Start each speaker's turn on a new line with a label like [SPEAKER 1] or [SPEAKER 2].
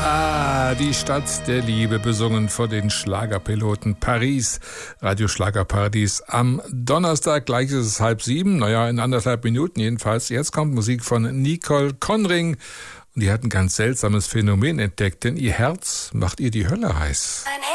[SPEAKER 1] Die Stadt der Liebe, besungen von den Schlagerpiloten Paris, Radio Schlagerparadies am Donnerstag, gleich ist es 6:30, in 1,5 Minuten jedenfalls. Jetzt kommt Musik von Nicole Conring und die hat ein ganz seltsames Phänomen entdeckt, denn ihr Herz macht ihr die Hölle heiß.
[SPEAKER 2] Ein